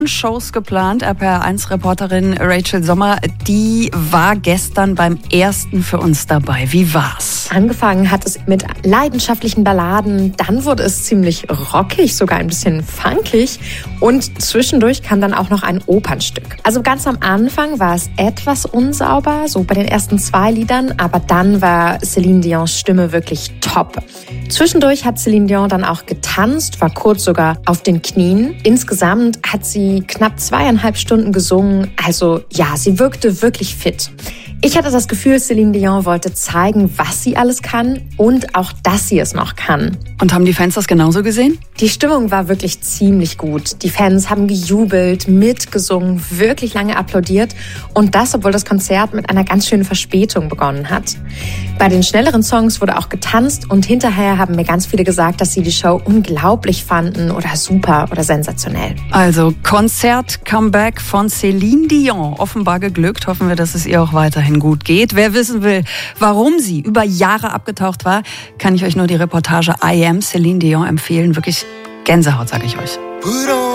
Shows geplant. RPR1-Reporterin Rachel Sommer, die war gestern beim ersten für uns dabei. Wie war's? Angefangen hat es mit leidenschaftlichen Balladen, dann wurde es ziemlich rockig, sogar ein bisschen funkig und zwischendurch kam dann auch noch ein Opernstück. Also ganz am Anfang war es etwas unsauber, so bei den ersten 2 Liedern, aber dann war Céline Dions Stimme wirklich top. Zwischendurch hat Céline Dion dann auch getanzt, war kurz sogar auf den Knien. Insgesamt hat sie knapp 2,5 Stunden gesungen. Also ja, sie wirkte wirklich fit. Ich hatte das Gefühl, Céline Dion wollte zeigen, was sie alles kann und auch, dass sie es noch kann. Und haben die Fans das genauso gesehen? Die Stimmung war wirklich ziemlich gut. Die Fans haben gejubelt, mitgesungen, wirklich lange applaudiert. Und das, obwohl das Konzert mit einer ganz schönen Verspätung begonnen hat. Bei den schnelleren Songs wurde auch getanzt und hinterher haben mir ganz viele gesagt, dass sie die Show unglaublich fanden oder super oder sensationell. Also Konzert-Comeback von Céline Dion. Offenbar geglückt. Hoffen wir, dass es ihr auch weiterhin gut geht. Wer wissen will, warum sie über Jahre abgetaucht war, kann ich euch nur die Reportage I Am Céline Dion empfehlen. Wirklich Gänsehaut, sage ich euch.